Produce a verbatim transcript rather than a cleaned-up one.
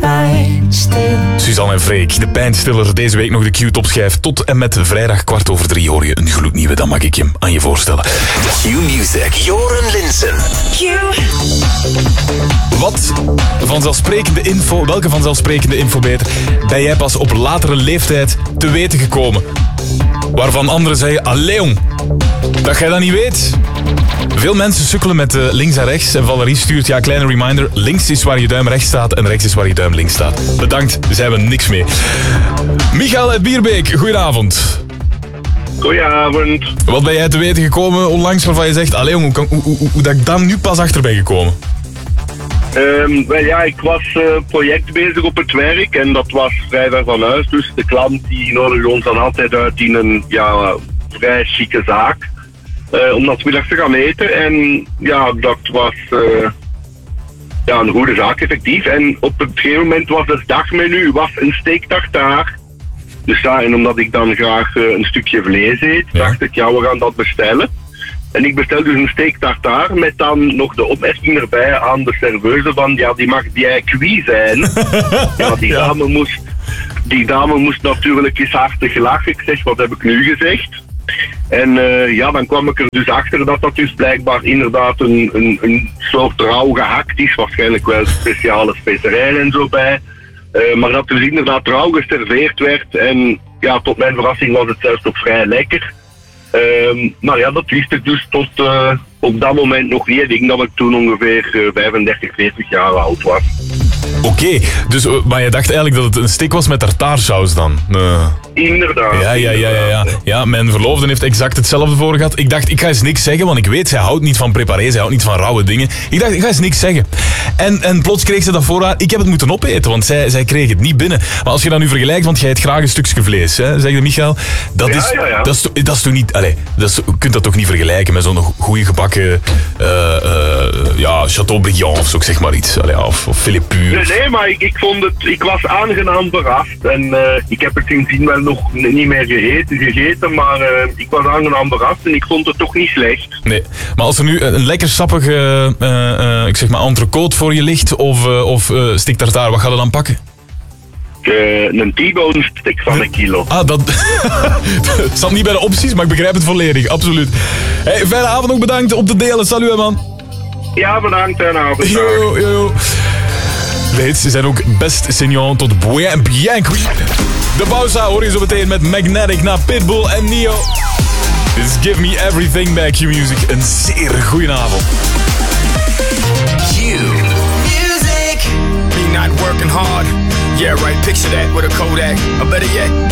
pijnstiller. Suzanne en Freek, de pijnstiller. Deze week nog de Q-topschijf. Tot en met vrijdag kwart over drie hoor je een gloednieuwe. Dan mag ik je aan je voorstellen. Q-Music, Joren Linssen. Q. Wat vanzelfsprekende info, welke vanzelfsprekende info beter, ben jij pas op latere leeftijd te weten gekomen? Waarvan anderen zeggen, allee jong, dat jij dat niet weet. Veel mensen sukkelen met uh, links en rechts. En Valerie stuurt, ja, kleine reminder. Links is waar je duim rechts staat en rechts is waar je duim links staat. Bedankt, daar zijn we niks mee. Michael uit Bierbeek, goedenavond. Goedenavond. Wat ben jij te weten gekomen onlangs waarvan je zegt, allee jong, hoe, hoe, hoe, hoe dat ik daar nu pas achter ben gekomen? Um, wel ja, ik was uh, project bezig op het werk en dat was vrij ver van huis. Dus de klant die nodigde ons dan altijd uit in een ja, vrij chique zaak. Uh, om dat 's middags te gaan eten. En ja, dat was uh, ja, een goede zaak effectief. En op een gegeven moment was het dagmenu was een steak tartare. Dus ja, en omdat ik dan graag uh, een stukje vlees eet, Ja. dacht ik, ja, we gaan dat bestellen. En ik bestel dus een steak tartare met dan nog de opmerking erbij aan de serveuse van, ja, die mag bien cuit zijn. Ja, die Ja. dame moest, die dame moest natuurlijk eens hartig lachen. Ik zeg, wat heb ik nu gezegd? En uh, ja, dan kwam ik er dus achter dat dat dus blijkbaar inderdaad een, een, een soort rauw gehakt is. Waarschijnlijk wel speciale specerijen en zo bij. Uh, maar dat dus inderdaad rauw geserveerd werd. En ja, tot mijn verrassing was het zelfs nog vrij lekker. Um, maar ja, dat wist ik dus tot uh, op dat moment nog niet. Ik denk dat ik toen ongeveer uh, vijfendertig, veertig jaar oud was. Oké, okay, dus, uh, maar je dacht eigenlijk dat het een steak was met tartaarsaus dan? Uh. Inderdaad. Ja, ja, ja, ja, ja. Ja, mijn verloofde heeft exact hetzelfde voor gehad. Ik dacht, ik ga eens niks zeggen, want ik weet, zij houdt niet van preparé, zij houdt niet van rauwe dingen. Ik dacht, ik ga eens niks zeggen. En, en plots kreeg ze dat voor haar. Ik heb het moeten opeten, want zij, zij kreeg het niet binnen. Maar als je dat nu vergelijkt, want jij eet graag een stukje vlees, hè, zegt Michael. Dat Ja, is, ja, ja. Dat is, to- dat is toch niet... Allez, dat is, je kunt dat toch niet vergelijken met zo'n goeie gebakken uh, uh, ja, Chateaubriand of zo, ik zeg maar iets. Allez, of, of Philippe Puur. Nee, nee, maar ik, ik vond het, ik was aangenaam verrast. En uh, ik heb het sindsdien wel nog niet meer gegeten, gegeten maar uh, ik was aangenaam verrast en ik vond het toch niet slecht. Nee, maar als er nu een lekker sappige, uh, uh, ik zeg maar, entrecote voor je ligt of, uh, of uh, steak tartare, wat ga je dan pakken? Uh, een T-bone stick van een kilo. Ah, dat staat niet bij de opties, maar ik begrijp het volledig, absoluut. Hey, fijne avond ook, bedankt om te delen. Salut, hè, man. Ja, bedankt en avond. Yo, yo, yo. Weet, ze zijn ook best senior tot bien, bien cuit. De pauza hoor je zo meteen met Magnetic naar Pitbull en Neo. This is Give Me Everything by Q-Music. Een zeer goeie avond. Q-Music. Me not working hard. Yeah, right, picture that with a Kodak. Or better yet,